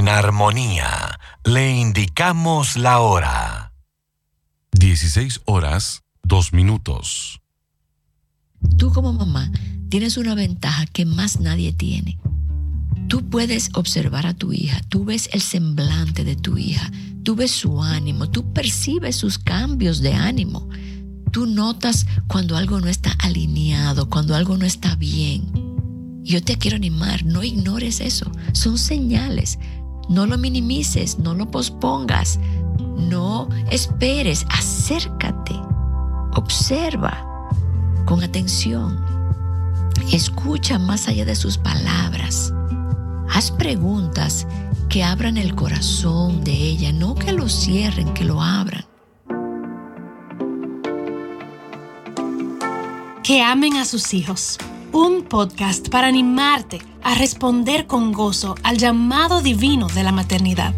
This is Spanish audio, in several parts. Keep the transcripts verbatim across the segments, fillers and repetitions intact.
En armonía, le indicamos la hora. dieciséis horas, dos minutos. Tú como mamá tienes una ventaja que más nadie tiene. Tú puedes observar a tu hija, tú ves el semblante de tu hija, tú ves su ánimo, tú percibes sus cambios de ánimo. Tú notas cuando algo no está alineado, cuando algo no está bien. Yo te quiero animar, no ignores eso. Son señales. No lo minimices, no lo pospongas, no esperes, acércate, observa con atención, escucha más allá de sus palabras. Haz preguntas que abran el corazón de ella, no que lo cierren, que lo abran. Que amen a sus hijos. Un podcast para animarte a responder con gozo al llamado divino de la maternidad.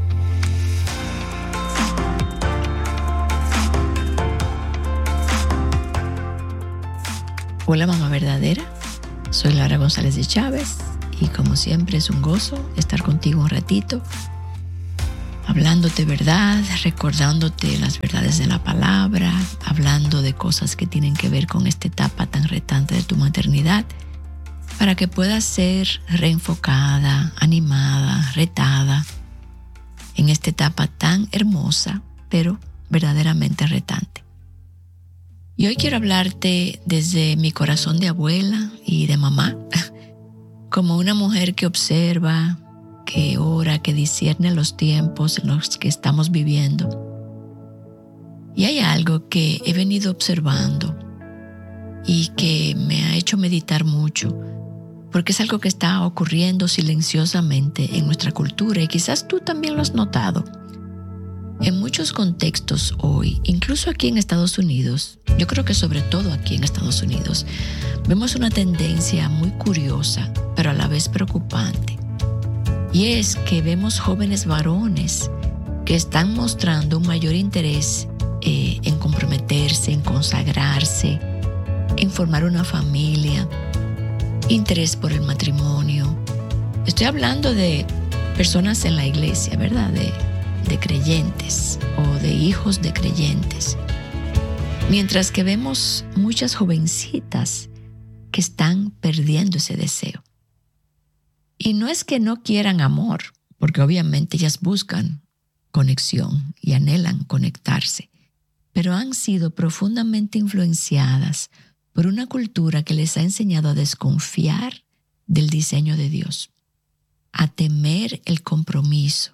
Hola, mamá verdadera. Soy Laura González de Chávez y como siempre es un gozo estar contigo un ratito, hablándote verdad, recordándote las verdades de la palabra, hablando de cosas que tienen que ver con esta etapa tan retante de tu maternidad, para que puedas ser reenfocada, animada, retada en esta etapa tan hermosa, pero verdaderamente retante. Y hoy quiero hablarte desde mi corazón de abuela y de mamá, como una mujer que observa, que ora, que discierne los tiempos en los que estamos viviendo. Y hay algo que he venido observando y que me ha hecho meditar mucho, porque es algo que está ocurriendo silenciosamente en nuestra cultura y quizás tú también lo has notado. En muchos contextos hoy, incluso aquí en Estados Unidos, yo creo que sobre todo aquí en Estados Unidos, vemos una tendencia muy curiosa, pero a la vez preocupante. Y es que vemos jóvenes varones que están mostrando un mayor interés eh, en comprometerse, en consagrarse, en formar una familia, interés por el matrimonio. Estoy hablando de personas en la iglesia, ¿verdad? De, de creyentes o de hijos de creyentes. Mientras que vemos muchas jovencitas que están perdiendo ese deseo. Y no es que no quieran amor, porque obviamente ellas buscan conexión y anhelan conectarse, pero han sido profundamente influenciadas por una cultura que les ha enseñado a desconfiar del diseño de Dios, a temer el compromiso,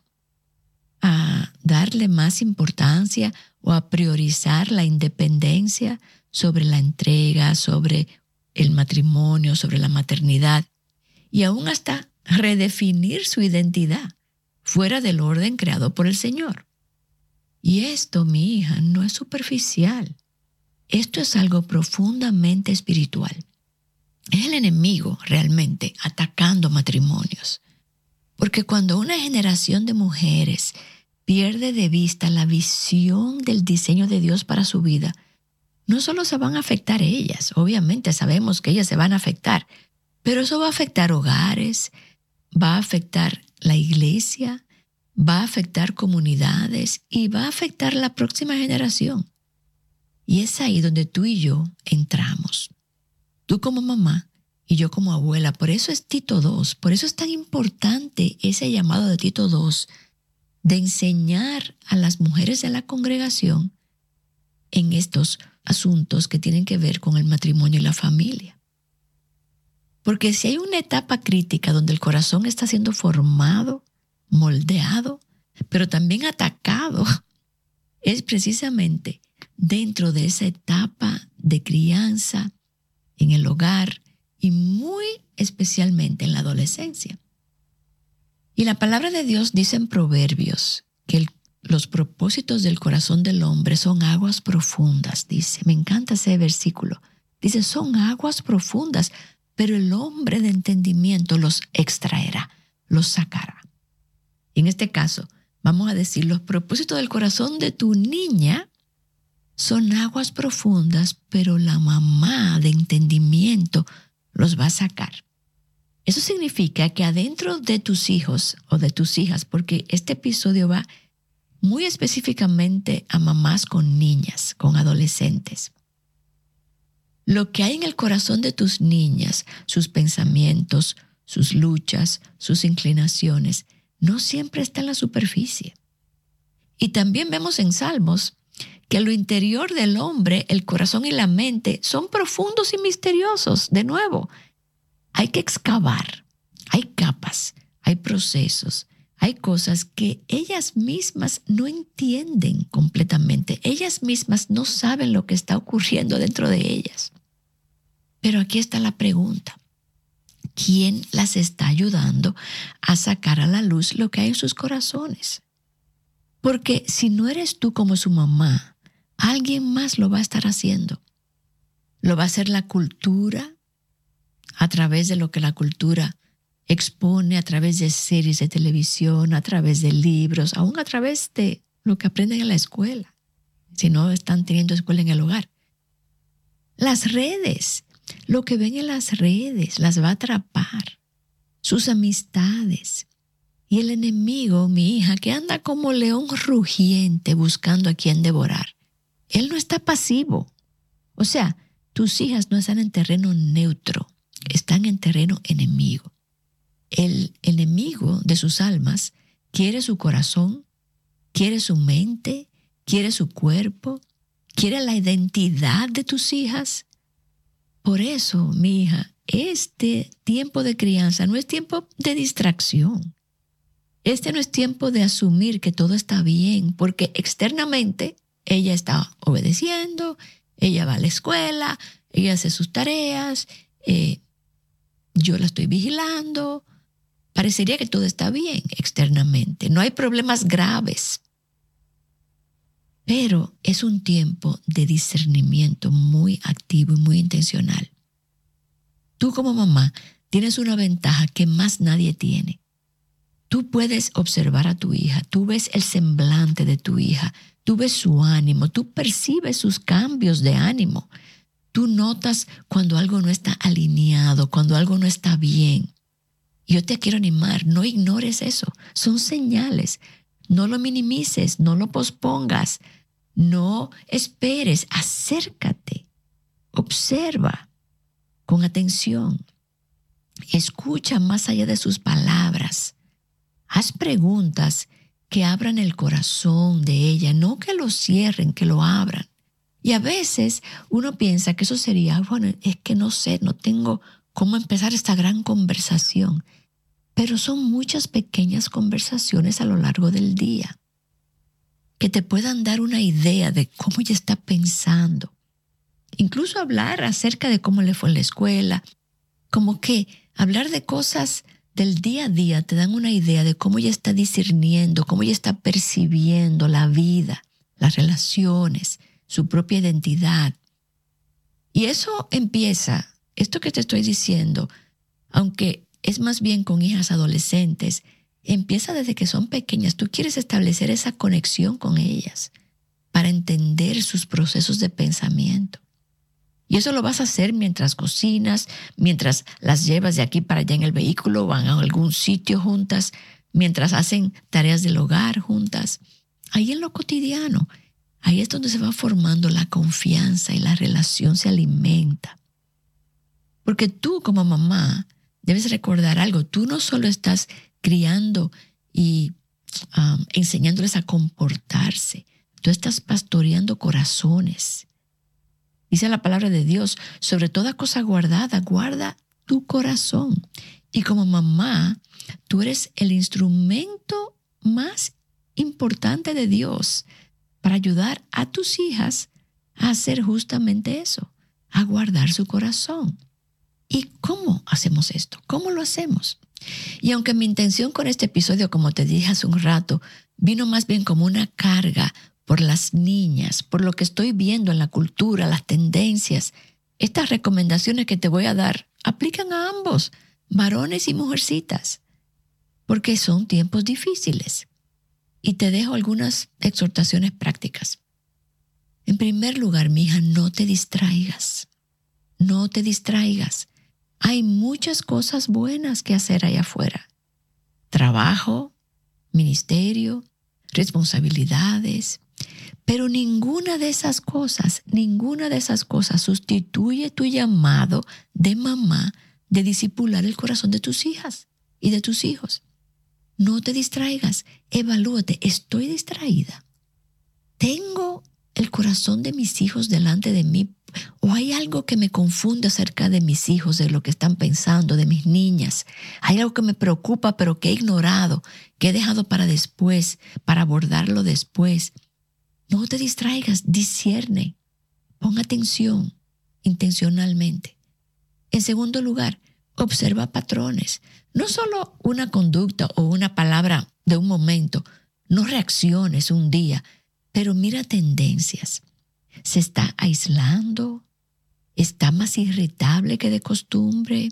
a darle más importancia o a priorizar la independencia sobre la entrega, sobre el matrimonio, sobre la maternidad, y aún hasta redefinir su identidad fuera del orden creado por el Señor. Y esto, mi hija, no es superficial. Esto es algo profundamente espiritual. Es el enemigo realmente atacando matrimonios. Porque cuando una generación de mujeres pierde de vista la visión del diseño de Dios para su vida, no solo se van a afectar ellas, obviamente sabemos que ellas se van a afectar, pero eso va a afectar hogares, va a afectar la iglesia, va a afectar comunidades y va a afectar la próxima generación. Y es ahí donde tú y yo entramos. Tú como mamá y yo como abuela. Por eso es Tito dos. Por eso es tan importante ese llamado de Tito dos de enseñar a las mujeres de la congregación en estos asuntos que tienen que ver con el matrimonio y la familia. Porque si hay una etapa crítica donde el corazón está siendo formado, moldeado, pero también atacado, es precisamente dentro de esa etapa de crianza en el hogar y muy especialmente en la adolescencia. Y la palabra de Dios dice en Proverbios que el, los propósitos del corazón del hombre son aguas profundas, dice. Me encanta ese versículo. Dice, son aguas profundas, pero el hombre de entendimiento los extraerá, los sacará. Y en este caso, vamos a decir, los propósitos del corazón de tu niña son aguas profundas, pero la mamá de entendimiento los va a sacar. Eso significa que adentro de tus hijos o de tus hijas, porque este episodio va muy específicamente a mamás con niñas, con adolescentes. Lo que hay en el corazón de tus niñas, sus pensamientos, sus luchas, sus inclinaciones, no siempre está en la superficie. Y también vemos en Salmos que lo interior del hombre, el corazón y la mente, son profundos y misteriosos. De nuevo, hay que excavar, hay capas, hay procesos, hay cosas que ellas mismas no entienden completamente. Ellas mismas no saben lo que está ocurriendo dentro de ellas. Pero aquí está la pregunta. ¿Quién las está ayudando a sacar a la luz lo que hay en sus corazones? Porque si no eres tú como su mamá, alguien más lo va a estar haciendo. Lo va a hacer la cultura, a través de lo que la cultura expone, a través de series de televisión, a través de libros, aún a través de lo que aprenden en la escuela, si no están teniendo escuela en el hogar. Las redes, lo que ven en las redes, las va a atrapar. Sus amistades. Y el enemigo, mi hija, que anda como león rugiente buscando a quien devorar. Él no está pasivo. O sea, tus hijas no están en terreno neutro, están en terreno enemigo. El enemigo de sus almas quiere su corazón, quiere su mente, quiere su cuerpo, quiere la identidad de tus hijas. Por eso, mi hija, este tiempo de crianza no es tiempo de distracción. Este no es tiempo de asumir que todo está bien, porque externamente ella está obedeciendo, ella va a la escuela, ella hace sus tareas, eh, yo la estoy vigilando. Parecería que todo está bien externamente, no hay problemas graves. Pero es un tiempo de discernimiento muy activo y muy intencional. Tú como mamá tienes una ventaja que más nadie tiene. Tú puedes observar a tu hija, tú ves el semblante de tu hija, tú ves su ánimo, tú percibes sus cambios de ánimo. Tú notas cuando algo no está alineado, cuando algo no está bien. Yo te quiero animar, no ignores eso. Son señales. No lo minimices, no lo pospongas, no esperes, acércate, observa con atención, escucha más allá de sus palabras, haz preguntas que abran el corazón de ella, no que lo cierren, que lo abran. Y a veces uno piensa que eso sería, bueno, es que no sé, no tengo cómo empezar esta gran conversación. Pero son muchas pequeñas conversaciones a lo largo del día que te puedan dar una idea de cómo ella está pensando. Incluso hablar acerca de cómo le fue en la escuela, como que hablar de cosas del día a día te dan una idea de cómo ella está discerniendo, cómo ella está percibiendo la vida, las relaciones, su propia identidad. Y eso empieza, esto que te estoy diciendo, aunque es más bien con hijas adolescentes, empieza desde que son pequeñas. Tú quieres establecer esa conexión con ellas para entender sus procesos de pensamiento. Y eso lo vas a hacer mientras cocinas, mientras las llevas de aquí para allá en el vehículo, van a algún sitio juntas, mientras hacen tareas del hogar juntas. Ahí en lo cotidiano, ahí es donde se va formando la confianza y la relación se alimenta. Porque tú como mamá debes recordar algo. Tú no solo estás criando y um, enseñándoles a comportarse. Tú estás pastoreando corazones. Dice la palabra de Dios, sobre toda cosa guardada, guarda tu corazón. Y como mamá, tú eres el instrumento más importante de Dios para ayudar a tus hijas a hacer justamente eso, a guardar su corazón. ¿Y cómo hacemos esto? ¿Cómo lo hacemos? Y aunque mi intención con este episodio, como te dije hace un rato, vino más bien como una carga por las niñas, por lo que estoy viendo en la cultura, las tendencias, estas recomendaciones que te voy a dar aplican a ambos, varones y mujercitas, porque son tiempos difíciles. Y te dejo algunas exhortaciones prácticas. En primer lugar, mi hija, no te distraigas. No te distraigas. Hay muchas cosas buenas que hacer allá afuera. Trabajo, ministerio, responsabilidades. Pero ninguna de esas cosas, ninguna de esas cosas sustituye tu llamado de mamá de discipular el corazón de tus hijas y de tus hijos. No te distraigas, evalúate. ¿Estoy distraída? ¿Tengo el corazón de mis hijos delante de mí? ¿O hay algo que me confunde acerca de mis hijos, de lo que están pensando, de mis niñas? ¿Hay algo que me preocupa pero que he ignorado, que he dejado para después, para abordarlo después? No te distraigas, discierne, pon atención intencionalmente. En segundo lugar, observa patrones. No solo una conducta o una palabra de un momento, no reacciones un día, pero mira tendencias. ¿Se está aislando? ¿Está más irritable que de costumbre?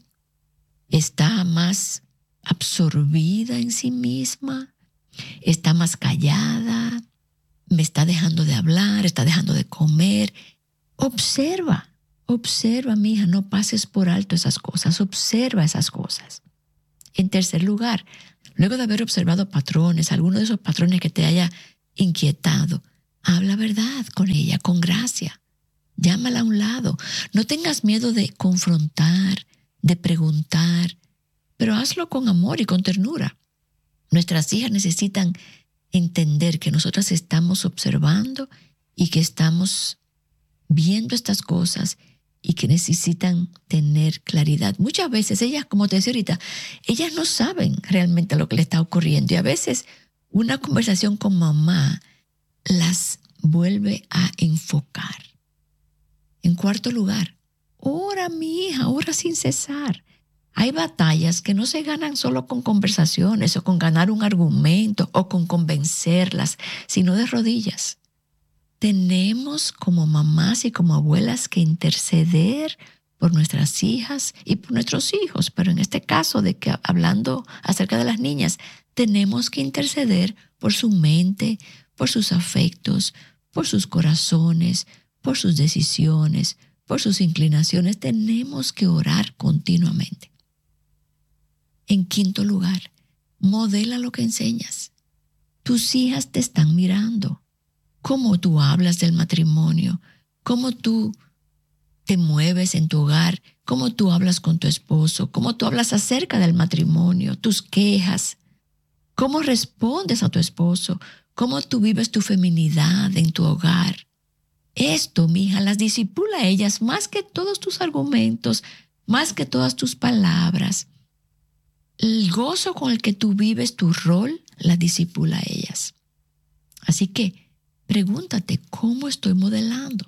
¿Está más absorbida en sí misma? ¿Está más callada? ¿Me está dejando de hablar? ¿Está dejando de comer? Observa, observa, mi hija, no pases por alto esas cosas, observa esas cosas. En tercer lugar, luego de haber observado patrones, alguno de esos patrones que te haya inquietado, habla verdad con ella, con gracia. Llámala a un lado. No tengas miedo de confrontar, de preguntar, pero hazlo con amor y con ternura. Nuestras hijas necesitan entender que nosotras estamos observando y que estamos viendo estas cosas y que necesitan tener claridad. Muchas veces ellas, como te decía ahorita, ellas no saben realmente lo que le está ocurriendo y a veces una conversación con mamá las vuelve a enfocar. En cuarto lugar, ora, mi hija, ora sin cesar. Hay batallas que no se ganan solo con conversaciones o con ganar un argumento o con convencerlas, sino de rodillas. Tenemos como mamás y como abuelas que interceder por nuestras hijas y por nuestros hijos, pero en este caso, de que hablando acerca de las niñas, tenemos que interceder por su mente, por sus afectos, por sus corazones, por sus decisiones, por sus inclinaciones. Tenemos que orar continuamente. En quinto lugar, modela lo que enseñas. Tus hijas te están mirando. Cómo tú hablas del matrimonio, cómo tú te mueves en tu hogar, cómo tú hablas con tu esposo, cómo tú hablas acerca del matrimonio, tus quejas, cómo respondes a tu esposo, cómo tú vives tu feminidad en tu hogar. Esto, mija, las disipula a ellas más que todos tus argumentos, más que todas tus palabras. El gozo con el que tú vives tu rol, las disipula a ellas. Así que pregúntate, ¿cómo estoy modelando?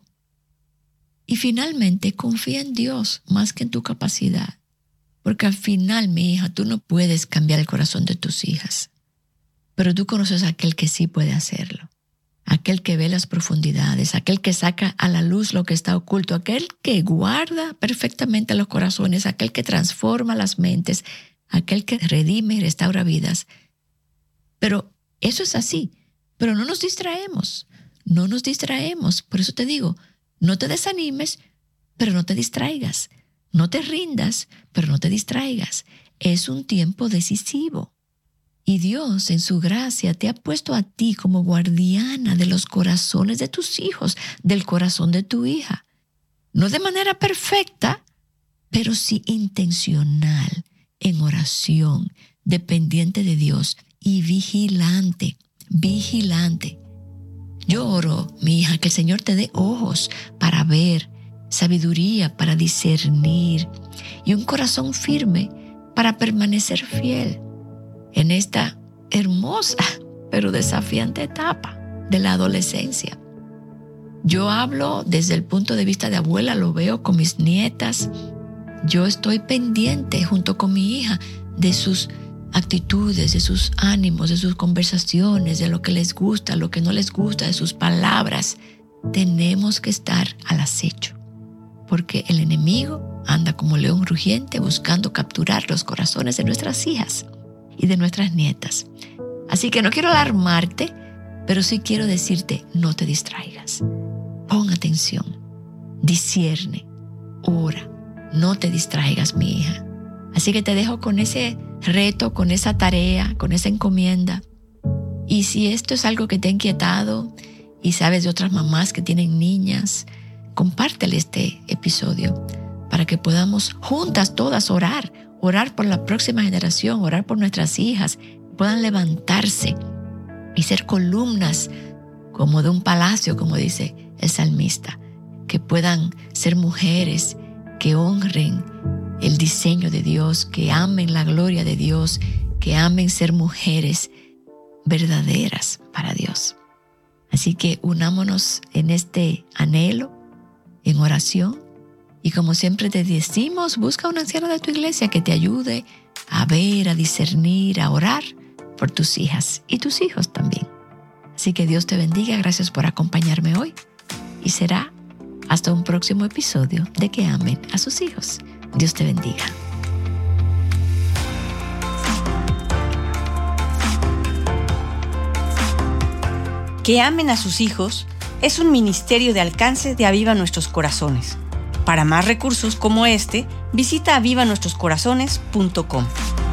Y finalmente, confía en Dios más que en tu capacidad. Porque al final, mi hija, tú no puedes cambiar el corazón de tus hijas. Pero tú conoces a aquel que sí puede hacerlo. Aquel que ve las profundidades, aquel que saca a la luz lo que está oculto, aquel que guarda perfectamente los corazones, aquel que transforma las mentes, aquel que redime y restaura vidas. Pero eso es así. Pero no nos distraemos, no nos distraemos. Por eso te digo, no te desanimes, pero no te distraigas. No te rindas, pero no te distraigas. Es un tiempo decisivo. Y Dios, en su gracia, te ha puesto a ti como guardiana de los corazones de tus hijos, del corazón de tu hija. No de manera perfecta, pero sí intencional, en oración, dependiente de Dios y vigilante, vigilante. Yo oro, mi hija, que el Señor te dé ojos para ver, sabiduría para discernir y un corazón firme para permanecer fiel en esta hermosa pero desafiante etapa de la adolescencia. Yo hablo desde el punto de vista de abuela, lo veo con mis nietas. Yo estoy pendiente junto con mi hija de sus actitudes, de sus ánimos, de sus conversaciones, de lo que les gusta, lo que no les gusta, de sus palabras. Tenemos que estar al acecho, porque el enemigo anda como león rugiente buscando capturar los corazones de nuestras hijas y de nuestras nietas. Así que no quiero alarmarte, pero sí quiero decirte, no te distraigas. Pon atención, discierne, ora, No te distraigas, mi hija. Así que te dejo con ese reto, con esa tarea, con esa encomienda. Y si esto es algo que te ha inquietado y sabes de otras mamás que tienen niñas, compártele este episodio para que podamos juntas todas orar, orar por la próxima generación, orar por nuestras hijas, puedan levantarse y ser columnas como de un palacio, como dice el salmista, que puedan ser mujeres que honren el diseño de Dios, que amen la gloria de Dios, que amen ser mujeres verdaderas para Dios. Así que unámonos en este anhelo, en oración, y como siempre te decimos, busca una anciana de tu iglesia que te ayude a ver, a discernir, a orar por tus hijas y tus hijos también. Así que Dios te bendiga, gracias por acompañarme hoy y será hasta un próximo episodio de Que Amen a Sus Hijos. Dios te bendiga. Que Amen a Sus Hijos es un ministerio de alcance de Aviva Nuestros Corazones. Para más recursos como este, visita aviva nuestros corazones punto com.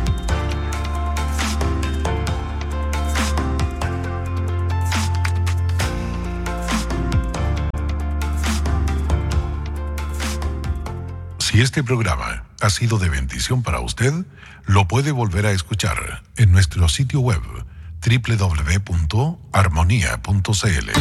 Si este programa ha sido de bendición para usted, lo puede volver a escuchar en nuestro sitio web doble u doble u doble u punto armonía punto c l.